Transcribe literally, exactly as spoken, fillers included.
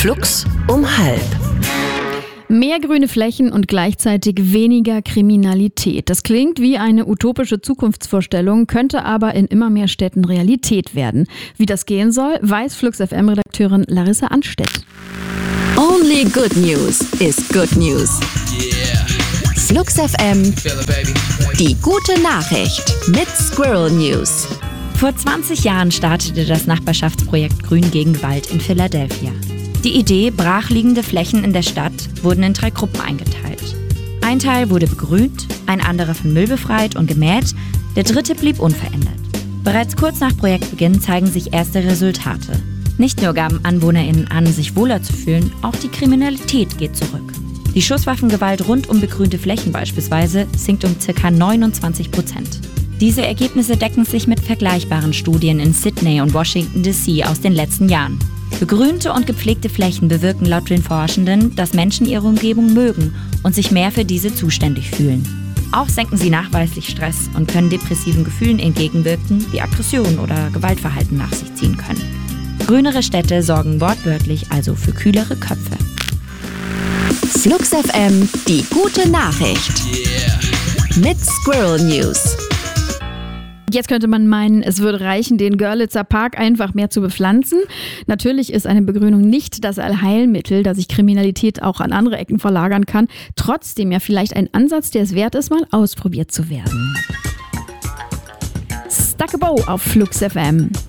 Flux um halb. Mehr grüne Flächen und gleichzeitig weniger Kriminalität. Das klingt wie eine utopische Zukunftsvorstellung, könnte aber in immer mehr Städten Realität werden. Wie das gehen soll, weiß Flux F M-Redakteurin Larissa Anstedt. Only good news is good news. Yeah. Flux F M, Feel it, baby. die gute Nachricht mit Squirrel News. Vor zwanzig Jahren startete das Nachbarschaftsprojekt Grün gegen Gewalt in Philadelphia. Die Idee, brachliegende Flächen in der Stadt wurden in drei Gruppen eingeteilt. Ein Teil wurde begrünt, ein anderer von Müll befreit und gemäht, der dritte blieb unverändert. Bereits kurz nach Projektbeginn zeigen sich erste Resultate. Nicht nur gaben AnwohnerInnen an, sich wohler zu fühlen, auch die Kriminalität geht zurück. Die Schusswaffengewalt rund um begrünte Flächen beispielsweise sinkt um ca. neunundzwanzig Prozent. Diese Ergebnisse decken sich mit vergleichbaren Studien in Sydney und Washington D C aus den letzten Jahren. Begrünte und gepflegte Flächen bewirken laut den Forschenden, dass Menschen ihre Umgebung mögen und sich mehr für diese zuständig fühlen. Auch senken sie nachweislich Stress und können depressiven Gefühlen entgegenwirken, die Aggression oder Gewaltverhalten nach sich ziehen können. Grünere Städte sorgen wortwörtlich also für kühlere Köpfe. Flux F M, die gute Nachricht. Yeah. Mit Squirrel News. Jetzt könnte man meinen, es würde reichen, den Görlitzer Park einfach mehr zu bepflanzen. Natürlich ist eine Begrünung nicht das Allheilmittel, das sich Kriminalität auch an andere Ecken verlagern kann. Trotzdem ja vielleicht ein Ansatz, der es wert ist, mal ausprobiert zu werden. Stuck a Bow auf Flux F M.